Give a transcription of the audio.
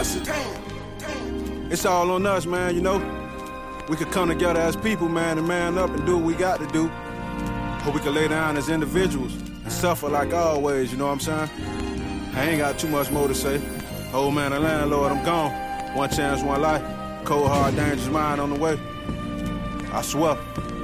It's all on us, man, you know. We could come together as people, man, and man up and do what we got to do. Or we could lay down as individuals and suffer like always, you know what I'm saying? I ain't got too much more to say. Old man and landlord, I'm gone. One chance, one life. Cold, hard, dangerous mind on the way. I swear.